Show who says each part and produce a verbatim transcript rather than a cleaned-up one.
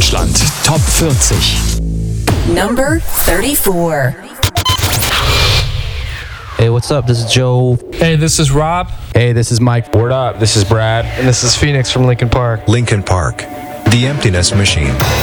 Speaker 1: Deutschland Top vierzig.
Speaker 2: Number thirty-four.
Speaker 3: Hey, what's up? This is Joe.
Speaker 4: Hey, this is Rob.
Speaker 5: Hey, this is Mike.
Speaker 6: Word up, this is Brad.
Speaker 4: And this is Phoenix from Linkin Park.
Speaker 7: Linkin Park, The Emptiness Machine.